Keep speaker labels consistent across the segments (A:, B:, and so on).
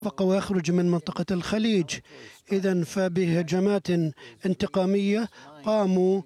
A: ويخرج من منطقة الخليج. إذن فبهجمات انتقامية قاموا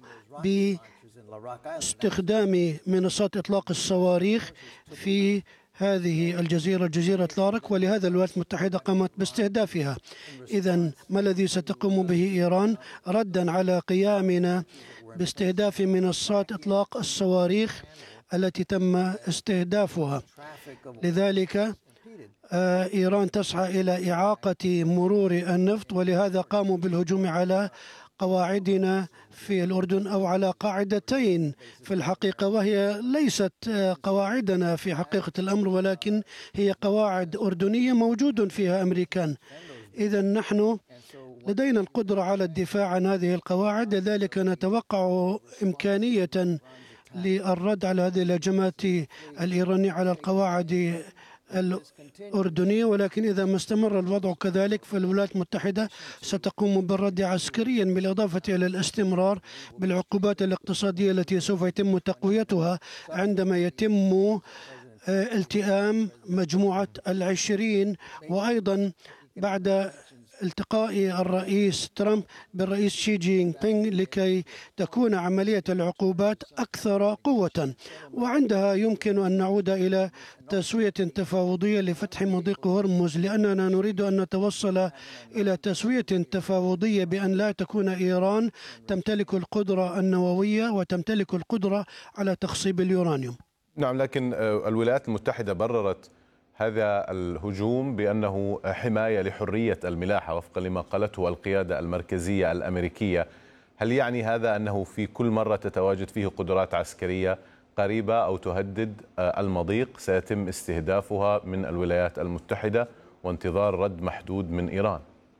A: باستخدام منصات إطلاق الصواريخ في هذه الجزيرة، جزيرة لارك، ولهذا الولايات المتحدة قامت باستهدافها. إذن ما الذي ستقوم به إيران ردا على قيامنا باستهداف منصات إطلاق الصواريخ التي تم استهدافها؟ لذلك إيران تسعى إلى إعاقة مرور النفط، ولهذا قاموا بالهجوم على قواعدنا في الأردن، أو على قاعدتين في الحقيقة، وهي ليست قواعدنا في حقيقة الأمر، ولكن هي قواعد أردنية موجود فيها أمريكان. إذن نحن لدينا القدرة على الدفاع عن هذه القواعد، لذلك نتوقع إمكانية للرد على هذه الهجمات الإيرانية على القواعد الأردنية. ولكن إذا ما استمر الوضع كذلك فالولايات المتحدة ستقوم بالرد عسكريا، بالإضافة إلى الاستمرار بالعقوبات الاقتصادية التي سوف يتم تقويتها عندما يتم التئام مجموعة ال20، وأيضا بعد التقاء الرئيس ترامب بالرئيس شي جين بينغ، لكي تكون عملية العقوبات أكثر قوة، وعندها يمكن أن نعود إلى تسوية تفاوضية لفتح مضيق هرمز، لأننا نريد أن نتوصل إلى تسوية تفاوضية بأن لا تكون إيران تمتلك القدرة النووية وتمتلك القدرة على تخصيب اليورانيوم.
B: نعم، لكن الولايات المتحدة بررت هذا الهجوم بأنه حماية لحرية الملاحة وفقا لما قالته القيادة المركزية الأمريكية. هل يعني هذا أنه في كل مرة تتواجد فيه قدرات عسكرية قريبة أو تهدد المضيق سيتم استهدافها من الولايات المتحدة وانتظار رد محدود من إيران؟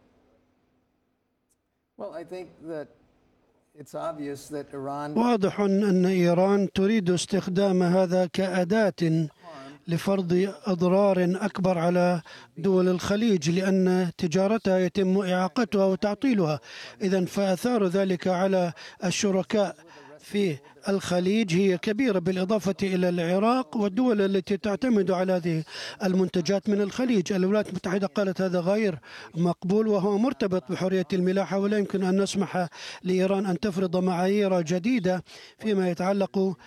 A: واضح أن إيران تريد استخدام هذا كأداة لفرض أضرار أكبر على دول الخليج، لأن تجارتها يتم إعاقتها وتعطيلها. إذن فآثار ذلك على الشركاء في الخليج هي كبيرة، بالإضافة إلى العراق والدول التي تعتمد على هذه المنتجات من الخليج. الولايات المتحدة قالت هذا غير مقبول وهو مرتبط بحرية الملاحة، ولا يمكن أن نسمح لإيران أن تفرض معايير جديدة فيما يتعلق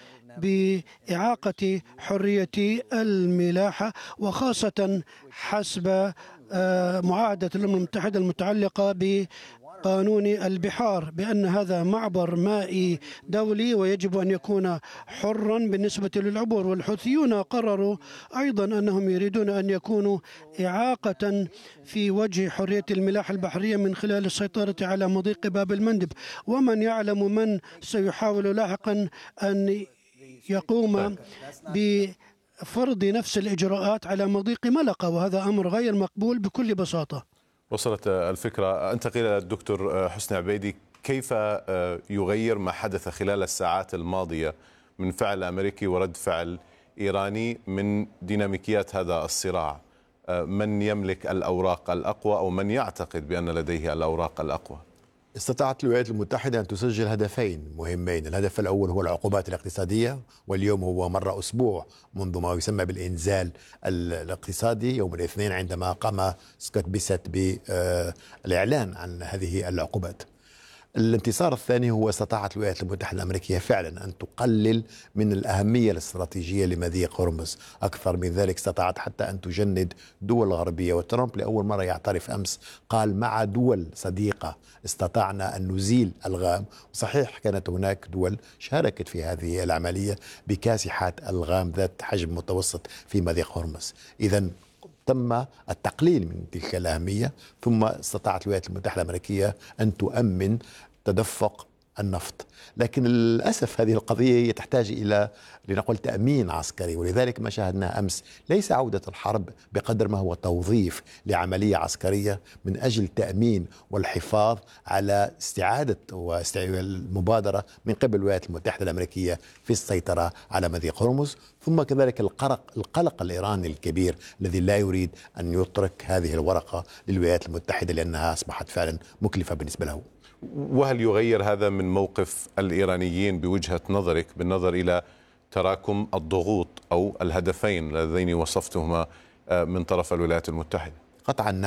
A: بإعاقة حرية الملاحة، وخاصة حسب معاهدة الأمم المتحدة المتعلقة بقانون البحار، بأن هذا معبر مائي دولي ويجب أن يكون حرا بالنسبة للعبور. والحوثيون قرروا أيضا أنهم يريدون أن يكونوا إعاقة في وجه حرية الملاحة البحرية من خلال السيطرة على مضيق باب المندب. ومن يعلم من سيحاول لاحقا أن يقوم بفرض نفس الإجراءات على مضيق ملقا، وهذا أمر غير مقبول بكل بساطة.
B: وصلت الفكرة. أنتقل إلى الدكتور حسني عبيدي. كيف يغير ما حدث خلال الساعات الماضية من فعل أمريكي ورد فعل إيراني من ديناميكيات هذا الصراع؟ من يملك الأوراق الأقوى أو من يعتقد بأن لديه الأوراق الأقوى؟
C: استطاعت الولايات المتحدة أن تسجل هدفين مهمين. الهدف الأول هو العقوبات الاقتصادية، واليوم هو مر أسبوع منذ ما يسمى بالإنزال الاقتصادي يوم الاثنين، عندما قام سكوت بيسيت بالإعلان عن هذه العقوبات. الانتصار الثاني هو استطاعت الولايات المتحدة الأمريكية فعلا أن تقلل من الأهمية الاستراتيجية لمضيق هرمز. أكثر من ذلك، استطاعت حتى أن تجند دول غربية. وترامب لأول مرة يعترف أمس، قال مع دول صديقة استطعنا أن نزيل ألغام. صحيح كانت هناك دول شاركت في هذه العملية بكاسحات ألغام ذات حجم متوسط في مضيق هرمز. إذن تم التقليل من تلك الأهمية، ثم استطاعت الولايات المتحدة الأمريكية أن تؤمن تدفق النفط. لكن للأسف هذه القضية تحتاج إلى لنقول تأمين عسكري، ولذلك ما شاهدناه أمس ليس عودة الحرب بقدر ما هو توظيف لعملية عسكرية من أجل تأمين والحفاظ على استعادة المبادرة من قبل الولايات المتحدة الأمريكية في السيطرة على مضيق هرمز، ثم كذلك القلق الإيراني الكبير الذي لا يريد أن يترك هذه الورقة للولايات المتحدة لأنها أصبحت فعلا مكلفة بالنسبة له.
B: وهل يغير هذا من موقف الإيرانيين بوجهة نظرك بالنظر إلى تراكم الضغوط أو الهدفين اللذين وصفتهما من طرف الولايات المتحدة؟
C: قطعا.